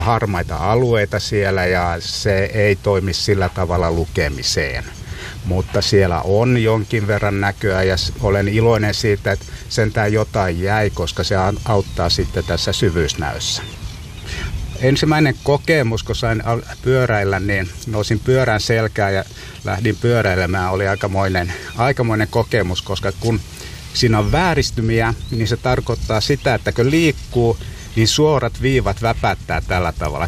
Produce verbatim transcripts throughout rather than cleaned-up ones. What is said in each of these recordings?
harmaita alueita siellä ja se ei toimi sillä tavalla lukemiseen. Mutta siellä on jonkin verran näköä ja olen iloinen siitä, että sentään jotain jäi, koska se auttaa sitten tässä syvyysnäössä. Ensimmäinen kokemus, kun sain pyöräillä, niin nousin pyörän selkään ja lähdin pyöräilemään. Oli aikamoinen, aikamoinen kokemus, koska kun siinä on vääristymiä, niin se tarkoittaa sitä, että kun liikkuu, niin suorat viivat väpättää tällä tavalla.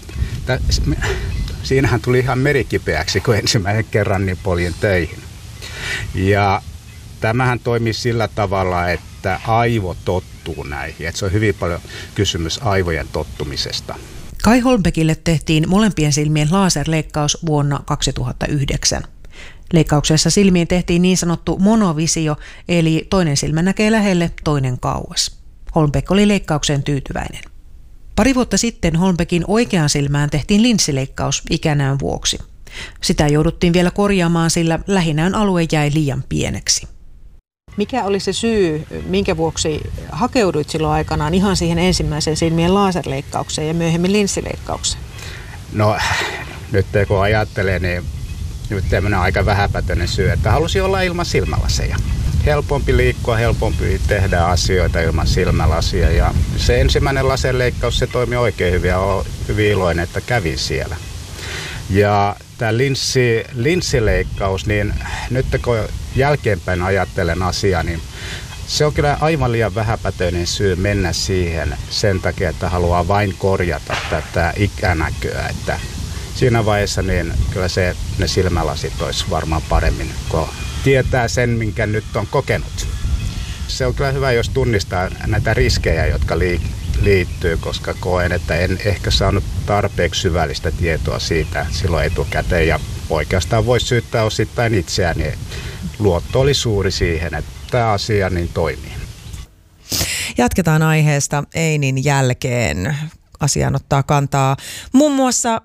Siinähän tuli ihan merikipeäksi, kun ensimmäisen kerran niin poljin töihin. Ja tämähän toimii sillä tavalla, että aivo tottuu näihin. Että se on hyvin paljon kysymys aivojen tottumisesta. Kai Holmbekille tehtiin molempien silmien laserleikkaus vuonna kaksituhattayhdeksän. Leikkauksessa silmiin tehtiin niin sanottu monovisio, eli toinen silmä näkee lähelle, toinen kauas. Holmbek oli leikkaukseen tyytyväinen. Pari vuotta sitten Holmbekin oikeaan silmään tehtiin linssileikkaus ikänäön vuoksi. Sitä jouduttiin vielä korjaamaan, sillä lähinäön alue jäi liian pieneksi. Mikä oli se syy, minkä vuoksi hakeuduit silloin aikanaan ihan siihen ensimmäiseen silmien laserleikkaukseen ja myöhemmin linssileikkaukseen? No nyt kun ajattelee, niin nyt tämmöinen aika vähäpätöinen syy, että halusin olla ilman silmälaseja. Helpompi liikkua, helpompi tehdä asioita ilman silmälasia. Ja se ensimmäinen laserleikkaus, se toimi oikein hyvin ja olen hyvin iloinen, että kävin siellä. Ja tämä linssi, linssileikkaus, niin nyt kun jälkeenpäin ajattelen asiaa, niin se on kyllä aivan liian vähäpätöinen syy mennä siihen sen takia, että haluaa vain korjata tätä ikänäköä. Että siinä vaiheessa niin kyllä se, ne silmälasit olisi varmaan paremmin, kun tietää sen, minkä nyt on kokenut. Se on kyllä hyvä, jos tunnistaa näitä riskejä, jotka liittyy, koska koen, että en ehkä saanut tarpeeksi syvällistä tietoa siitä silloin etukäteen. Ja oikeastaan voisi syyttää osittain itseäni. Luotto oli suuri siihen, että tämä asia niin toimii. Jatketaan aiheesta Einin jälkeen. Asiaan ottaa kantaa muun muassa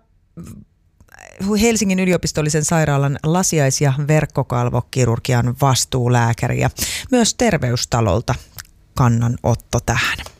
Helsingin yliopistollisen sairaalan lasiais- ja verkkokalvokirurgian vastuulääkäri ja myös Terveystalolta kannanotto tähän.